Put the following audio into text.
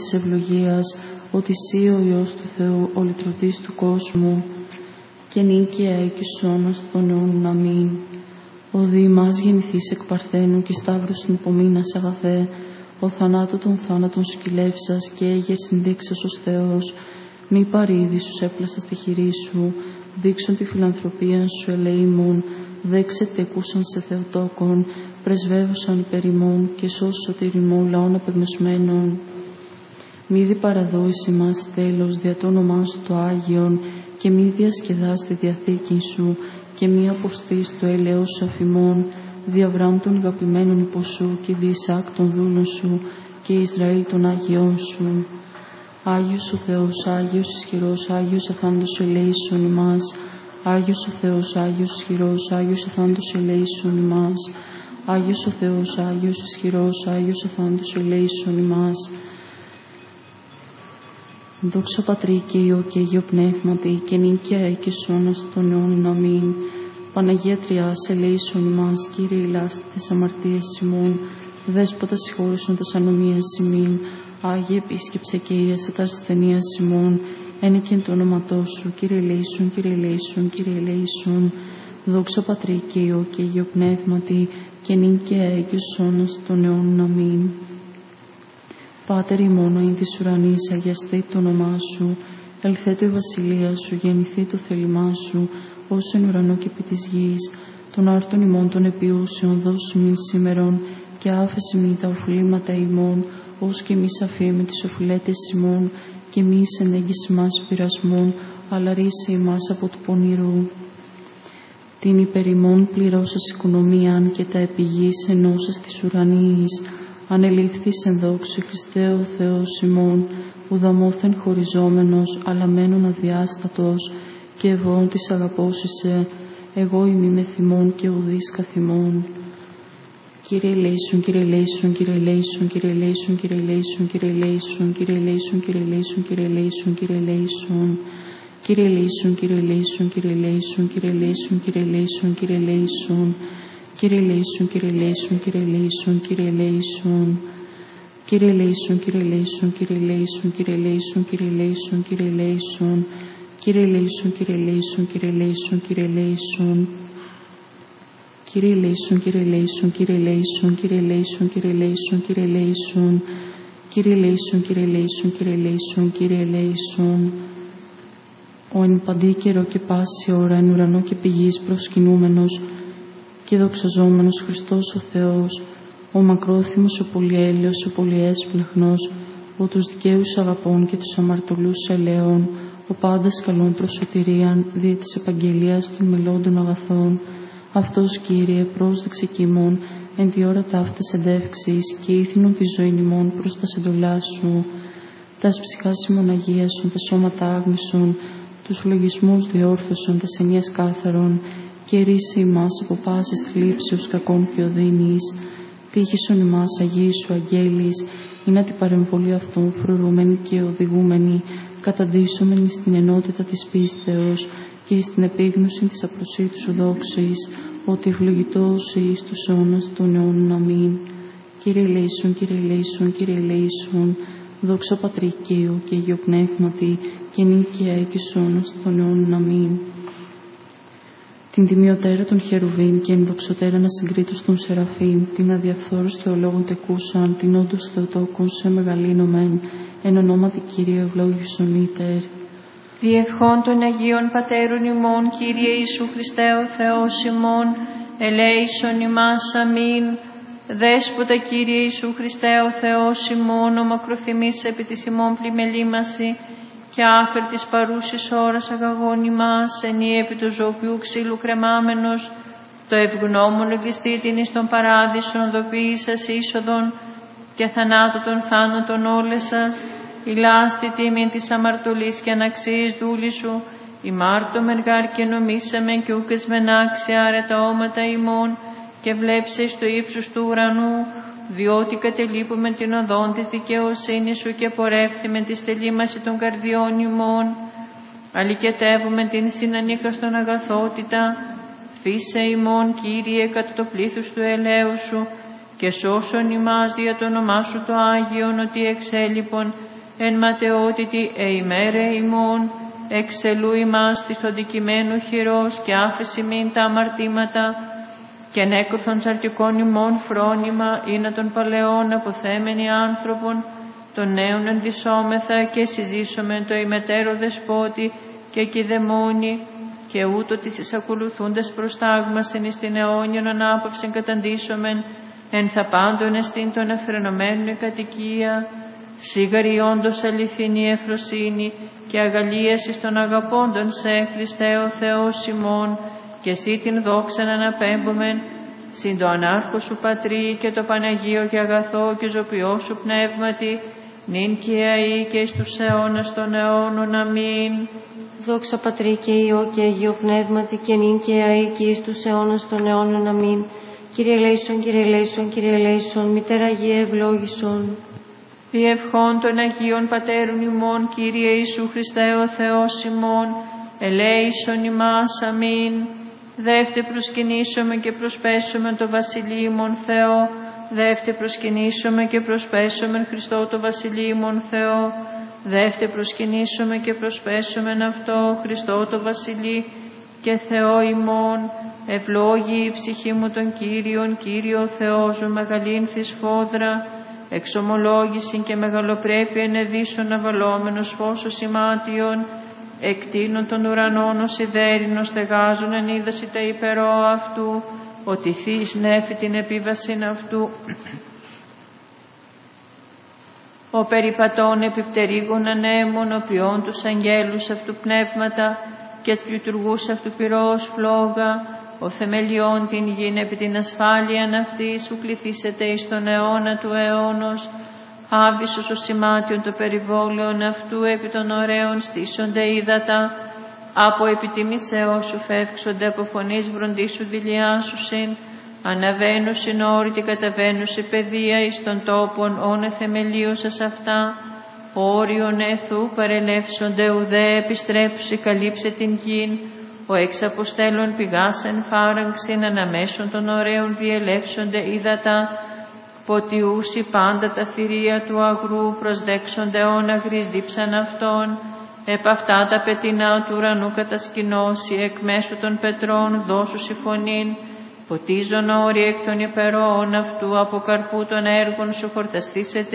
της ευλογίας, ότι Συ ο Υιός του Θεού, ο λυτρωτής του κόσμου, και νυν και αεί και στους αιώνας των αιώνων. Αμήν. Ο δι ημάς γεννηθείς εκ Παρθένου και σταύρος την υπομείνας αγαθέ, ο θανάτου των θάνατων σκυλεύσας και έγερ συνδείξας ως Θεός, μη παρήδη σου έπλασας τη χειρή σου, δείξον τη φιλανθρωπία σου ελεήμων, δέξε τεκούσαν σε Θεοτόκον, πρεσβεύωσαν υπερ ημών και σώσου σωτηριμών λαών απεγνωσμένων. Μη δι παραδόεις ημάς τέλος δια το όνομά σου το Άγιον, και μη διασκεδάς τη διαθήκη σου, και μη αποστείς το έλεος σου αφημών, δι' Αβραάμ των αγαπημένων υπό σου, και δι' Ισαάκ των δούλων σου, και Ισραήλ των Άγιών σου. Άγιος ο Θεός, Άγιος ισχυρός, Άγιος αθάντος ελέησον ημάς. Άγιος ο Θεός, Άγιος ισχυρός, Άγιος αθάντος ελέησον ημάς. Άγιος ο Θεός, Άγιος ισχυρός, Άγιος αθάντος ελέησον ημάς. Δόξα Πατρί και Υιό και Αγίο Πνεύματι, και νυν και αεί και στους αιώνας των αιώνων. Αμήν. Παναγία Τριάς, ελέησον ημάς. Κύριε ηλάστη τες αμαρτίες ημών, Δέσποτα συγχώρησον τες ανομίες ημών. Άγιε επίσκεψε και ίασε τας ασθενείας ημών, ένικεν το όνοματό σου. Κύριε ελέησον, Κύριε ελέησον, Κύριε ελέησον. Δόξα Πατρί και Υιό και Αγίο Πνεύματι, και νυν και αεί και στους αιώνας των αιώνων. Αμήν. Πάτερ ημών, ειν της ουρανής, αγιαστεί το όνομά σου. Ελθέτω η βασιλεία σου, γεννηθεί το θέλημά σου, ως εν ουρανό και επί της γης. Των άρτων ημών των επιούσεων δώσου μην σήμερον, και άφεση μην τα οφειλήματα ημών, ως και εμείς αφήμη τις οφειλέτες ημών, και μη ενέγγιση μας πειρασμών, αλλά ρίσε ημάς από του πονηρού. Την υπερ ημών πληρώσας οικονομίαν, και τα επιγείς ενώσας της ουρανής. Ανελήφθης εν δόξη Χριστέ ο Θεός ημών, ουδαμόθεν χωριζόμενος, αλλά μένων αδιάστατος, και ευών της αγαπώσισε, εγώ ημί με θυμών και ουδείς καθημών. Κύριε ελέησον, Κύριε ελέησον, Κύριε ελέησον, Κύριε ελέησον, Κύριε ελέησον, Κύριε ελέησον, Κύριε ελέησον, Κύριε ελέησον, Κύριε ελέησον, Κύριε ελέησον. Κύριε ελέησον, Κύριε ελέησον, Κύριε ελέησον, Κύριε ελέησον, Κύριε ελέησον, Κύριε ελέησον. Κύριε ελέησον, Κύριε ελέησον, Κύριε ελέησον, Κύριε ελέησον. Κύριε ελέησον, Κύριε ελέησον, Κύριε ελέησον, Κύριε ελέησον, Κύριε ελέησον, Κύριε ελέησον. Κύριε ελέησον, Κύριε ελέησον, Κύριε ελέησον, Κύριε ελέησον. Κύριε ελέησον, Κύριε ελέησον, Κύριε ελέησον, Κύριε ελέησον, Κύριε ελέησον, Κύριε ελέησον. Κύριε ελέησον, Κύριε ελέησον, Κύριε ελέησον, Κύριε ελέησον. Ο εν παντή καιρό και πάση ώρα, εν ουρανό και πηγής προσκυνούμενος και δοξαζόμενος Χριστός ο Θεός, ο μακρόθυμος, ο πολυέλεος, ο πολυέσπλαχνος, ο τους δικαίους αγαπών και τους αμαρτωλούς ελέων, ο πάντας καλών προς σωτηρίαν, δια της επαγγελίας των μελλόντων αγαθών. Αυτός, Κύριε, πρόσδεξε κι ημών εν τη ώρα ταύτας εντεύξεις, και ήθινον τη ζωή ημών προς τα εντολάς σου. Τας ψυχάς ημών αγίασον, τα σώματα άγνησον, τους λογισμούς διόρθωσον, τας ενιές κάθαρον, και ρίσε ημάς από πάσης θλίψεως κακών και οδύνης. Τύχησον ημάς Αγίοι σου αγγέλης, ή να την παρεμβολή αυτών φρουρούμενοι και οδηγούμενοι, καταντήσομενοι στην ενότητα της πίστεως και στην επίγνωση της απροσίτου σου δόξης, ότι ευλογητός εις τους αιώνας των αιώνων. Αμήν. Κύριε ελέησον, Κύριε ελέησον, Κύριε ελέησον. Δόξα Πατρί και Υιό και Αγίο Πνεύματι, και νυν και αεί και στους αιώνας των αιώνων. Αμήν. Την τιμιωτέρα των Χερουβίμ και ενδοξωτέρα να συγκρίτως των Σεραφείμ, την αδιαφθόρους θεολόγων τεκούσαν, την όντως Θεοτόκον σε μεγαλύνομεν, εν ονόματι Κύριε ευλόγησον ήτερ. Διευχών των Αγίων Πατέρων ημών, Κύριε Ιησού Χριστέ ο Θεός ημών, ελέησον ημάς. Αμήν. Δέσποτα Κύριε Ιησού Χριστέ ο Θεός ημών, ο μακροθυμής επί της ημών πλημελήμαση, και άφερ της παρούσης ώρας αγαγών ημάς, ενή επί του ζωοποιού ξύλου κρεμάμενος, το ευγνώμων εγκλειστήτην εις τον παράδεισον δοποίησας είσοδον, και θανάτου των θάνατων όλες σας, ηλάστη τίμην της αμαρτωλής και αναξίης δούλη σου, ημάρτω μεργάρ και νομίσαμεν και ούκες μενάξια άρετα όματα ημών, και βλέψε στο ύψος του ουρανού, διότι κατελείπουμε την οδόν της δικαιοσύνης σου και πορεύθυμε τη στελήμαση των καρδιών ημών. Αλικετεύουμε την συνανίκαστον αγαθότητα, φύσε ημών, Κύριε, κατά το πλήθος του ελέου σου, και σώσον ημάς δια το όνομά σου το Άγιον, ότι εξέλιπον εν ματαιότητη ημέρε ημών, εξελού ημάς της οδικημένου χειρός και άφεση μην τα αμαρτήματα, και νέκρουθον τσαρτικών ημών φρόνημα, είναι των παλαιών αποθέμενοι άνθρωπον, των νέων ενδυσόμεθα και συζήσομεν το ημετέρω δεσπότη και κηδεμόνη, και ούτω τις εισακολουθούντες προστάγμασεν εις την αιώνιον ανάπαυσεν καταντήσομεν, εν θα πάντων εστίν των αφρενωμένων η κατοικία, σίγαρη όντως αληθινή ευφροσύνη και αγαλίαση των αγαπώντων σε, Χριστέ ο Θεός ημών, και εσύ την δόξαν αναπέμπομεν, συν το ανάρχο σου Πατρί και το Παναγίο και αγαθό και ζωπιό σου Πνεύματι, νυν και αεί και εις τους αιώνας των αιώνων. Αμήν. Δόξα Πατρί και Υιό και Αγίο Πνεύματι, και νυν και αεί και εις τους αιώνας των αιώνων. Αμήν. Κύριε ελέησον, Κύριε ελέησον, Κύριε ελέησον, Μητέρα Αγία ευλόγησον. Διευχών των Αγίων Πατέρων ημών, Κύριε Ιησού Χριστέ ο Θεός ημών, ελέησον ημάς. Αμήν. Δεύτε προσκυνήσομε και προσπέσομε το Βασιλείμον Θεό, δεύτε προσκυνήσομε και προσπέσομε Χριστό το Βασιλείμον Θεό, δεύτε προσκυνήσομε και προσπέσομε αυτό Χριστό το Βασιλεί και Θεό ημών. Ευλόγη η ψυχή μου των Κύριων, Κύριο Θεός μου μεγαλήν θυσφόδρα, εξομολόγηση και μεγαλοπρέπεια ενεδίσων αβαλόμενος φως σημάτιον, εκτείνων των ουρανών ως σιδέρινο στεγάζουν εν είδαση τα υπερό αυτού, ότι θείς νέφη την επίβασιν αυτού. Ο περιπατών επιπτερίγων ανέμων, ο ποιών τους αγγέλους αυτού πνεύματα και του λειτουργούς αυτού πυρός φλόγα, ο θεμελιών την γην επί την ασφάλειαν αυτή σου κληθήσετε εις τον αιώνα του αιώνος. Άβυσος ο σημάτιον το περιβόλαιον αυτού, επί των ωραίων στήσονται ύδατα, από επιτιμήσεώς σου φεύξονται, από φωνής βροντίσου δηλιάσουσιν, αναβαίνουσιν όρητη καταβαίνουσι παιδεία εις των τόπων όνε θεμελίωσας αυτά, όριον εθού παρελεύσονται ουδέ επιστρέψει καλύψε την γην, ο εξ αποστέλων πηγάσεν φάραγξιν, αναμέσων των ωραίων διελεύσονται ύδατα, ποτιούσι πάντα τα θηρία του αγρού, προσδέξονται όναγρις δίψαν αυτών, επ' αυτά τα πετεινά του ουρανού κατασκηνώσει, εκ μέσω των πετρών δώσουσι φωνήν, ποτίζον όροι εκ των υπερών αυτού, από καρπού των έργων σου χορταστήσετε